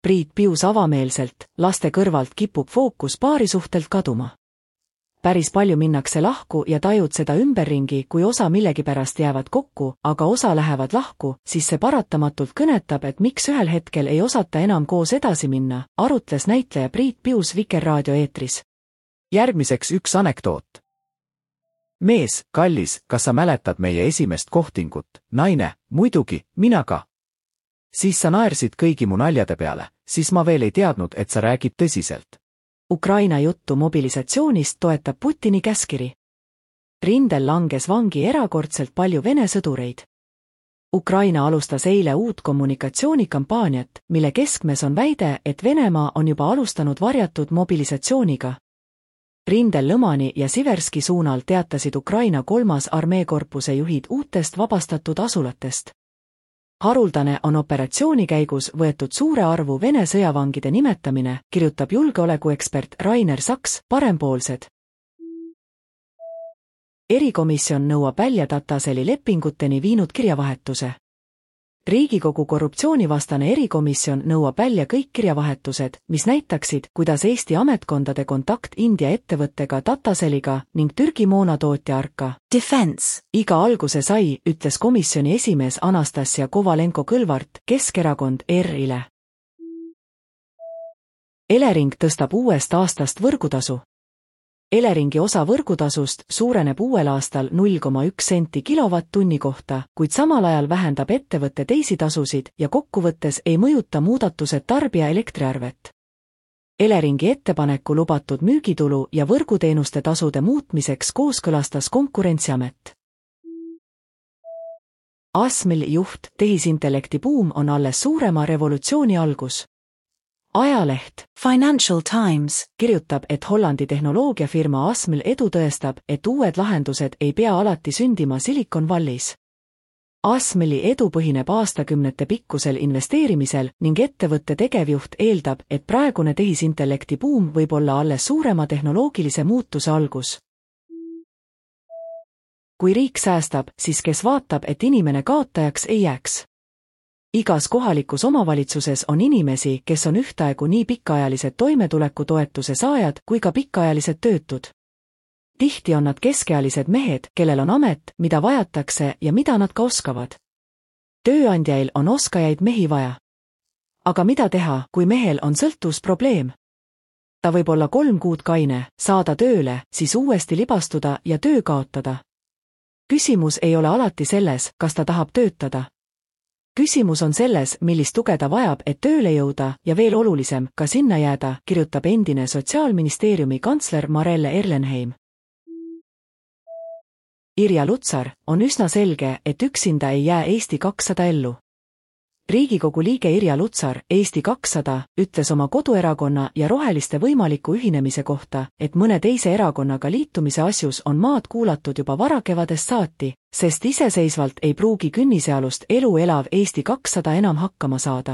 Priit Pius avameelselt, laste kõrvalt kipub fookus paarisuhtelt kaduma. Päris palju minnakse lahku ja tajud seda ümberringi, kui osa millegipärast jäävad kokku, aga osa lähevad lahku, siis see paratamatult kõnetab, et miks ühel hetkel ei osata enam koos edasi minna, arutles näitleja Priit Pius Vikerraadio eetris. Järgmiseks üks anekdoot. Mees, kallis, kas sa mäletad meie esimest kohtingut? Naine, muidugi, mina ka. Siis sa naersid kõigi mu naljade peale, siis ma veel ei teadnud, et sa räägid tõsiselt. Ukraina juttu mobilisatsioonist toetab Putini käskiri. Rindel langes vangi erakordselt palju Vene sõdureid. Ukraina alustas eile uut kommunikatsioonikampaaniat, mille keskmes on väide, et Venemaa on juba alustanud varjatud mobilisatsiooniga. Rindel Lõmani ja Siverski suunal teatasid Ukraina 3. armeekorpuse juhid uutest vabastatud asulatest. Haruldane on operatsiooni käigus võetud suure arvu Vene sõjavangide nimetamine, kirjutab julgeolekuekspert Rainer Saks, Parempoolsed. Erikomisjon nõuab välja Tataseli lepinguteni viinud kirjavahetuse. Riigikogu korruptsioonivastane erikomisjon nõuab välja kõik kirjavahetused, mis näitaksid, kuidas Eesti ametkondade kontakt India ettevõttega Tataseliga ning Türgi moonatootja Arka Defense iga alguse sai, ütles komisjoni esimees Anastasia Kovalenko-Kõlvart, Keskerakond ERR-ile. Elering tõstab uuest aastast võrgutasu. Eleringi osa võrgutasust suureneb uuel aastal 0,1 senti kilovatt-tunni kohta, kuid samal ajal vähendab ettevõtte teisi tasusid ja kokkuvõttes ei mõjuta muudatused tarbija elektriarvet. Eleringi ettepaneku lubatud müügitulu ja võrguteenuste tasude muutmiseks kooskõlastas Konkurentsiamet. ASML juht, tehisintellekti buum on alles suurema revolutsiooni algus. Ajaleht Financial Times kirjutab, et Hollandi tehnoloogiafirma ASML edu tõestab, et uued lahendused ei pea alati sündima Silicon Valley's. ASML-i edu põhineb aastakümnete pikkusel investeerimisel ning ettevõtte tegevjuht eeldab, et praegune tehisintellekti buum võib olla alles suurema tehnoloogilise muutuse algus. Kui riik säästab, siis kes vaatab, et inimene kaotajaks ei jääks? Igas kohalikus omavalitsuses on inimesi, kes on ühtaegu nii pikaajalised toimetulekutoetuse saajad kui ka pikaajalised töötud. Tihti on nad keskealised mehed, kellel on amet, mida vajatakse ja mida nad ka oskavad. Tööandjail on oskajaid mehi vaja. Aga mida teha, kui mehel on sõltuvusprobleem? Ta võib olla 3 kuud kaine, saada tööle, siis uuesti libastuda ja töö kaotada. Küsimus ei ole alati selles, kas ta tahab töötada. Küsimus on selles, millist tuge ta vajab, et tööle jõuda ja veel olulisem, ka sinna jääda, kirjutab endine Sotsiaalministeeriumi kantsler Marelle Erlenheim. Irja Lutsar, on üsna selge, et üksinda ei jää Eesti 200 ellu. Riigikogu liige Irja Lutsar, Eesti 200, ütles oma koduerakonna ja roheliste võimaliku ühinemise kohta, et mõne teise erakonnaga liitumise asjus on maad kuulatud juba varakevadest saati, sest iseseisvalt ei pruugi künnisealust elu elav Eesti 200 enam hakkama saada.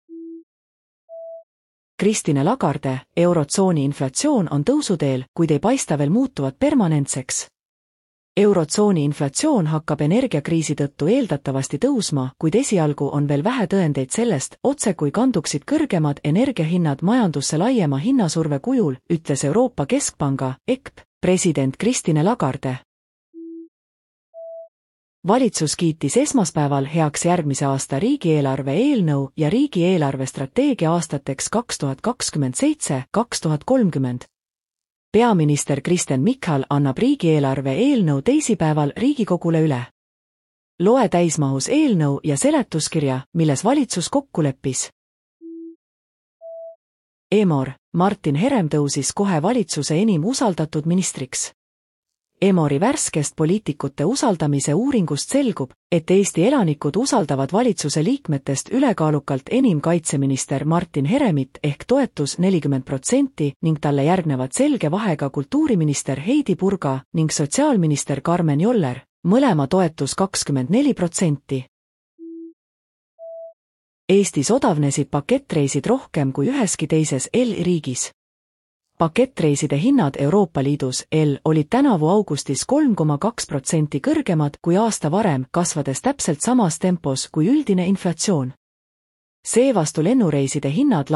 Christine Lagarde, eurotsooni inflatsioon on tõusuteel, kuid ei paista veel muutuvat permanentseks. Eurotsooni inflatsioon hakkab energiakriisi tõttu eeldatavasti tõusma, kuid esialgu on veel vähe tõendeid sellest, otse kui kanduksid kõrgemad energiahinnad majandusse laiema hinnasurve kujul, ütles Euroopa Keskpanga EKP president Christine Lagarde. Valitsus kiitis esmaspäeval heaks järgmise aasta riigieelarve eelnõu ja riigieelarve strateegia aastateks 2027–2030. Peaminister Kristen Michal annab riigieelarve eelnõu teisipäeval Riigikogule üle. Loe täismahus eelnõu ja seletuskirja, milles valitsus kokku leppis. Emor, Martin Herem tõusis kohe valitsuse enim usaldatud ministriks. Emori värskest poliitikute usaldamise uuringust selgub, et Eesti elanikud usaldavad valitsuse liikmetest ülekaalukalt enim kaitseminister Martin Heremit ehk toetus 40% ning talle järgnevad selge vahega kultuuriminister Heidi Purga ning sotsiaalminister Karmen Joller, mõlema toetus 24%. Eestis odavnesid pakettreisid rohkem kui üheski teises riigis. Pakettreiside hinnad Euroopa Liidus olid tänavu augustis 3,2% kõrgemad kui aasta varem, kasvades täpselt samas tempos kui üldine inflatsioon. seevastu lennureiside hinnad